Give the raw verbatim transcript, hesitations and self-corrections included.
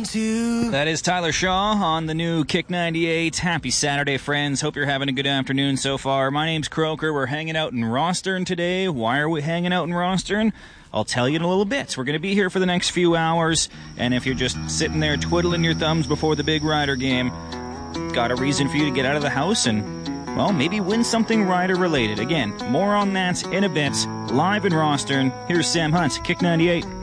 to. That is Tyler Shaw on the new Kick ninety-eight. Happy Saturday, friends. Hope you're having a good afternoon so far. My name's Croker. We're hanging out in Rostern today. Why are we hanging out in Rostern? I'll tell you in a little bit. We're going to be here for the next few hours, and if you're just sitting there twiddling your thumbs before the big Rider game, got a reason for you to get out of the house and, well, maybe win something Rider-related. Again, more on that in a bit. Live in Rostern, here's Sam Hunt, Kick ninety-eight.